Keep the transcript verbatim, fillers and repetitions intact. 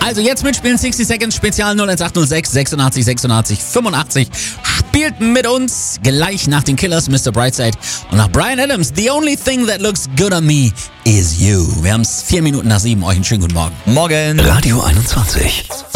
Also jetzt mitspielen, sixty Seconds Spezial null eins acht null sechs sechsundachtzig sechsundachtzig fünfundachtzig. Spielt mit uns gleich nach den Killers, Mister Brightside und nach Bryan Adams. The only thing that looks good on me is you. Wir haben es vier Minuten nach sieben. Euch einen schönen guten Morgen. Morgen. Radio einundzwanzig.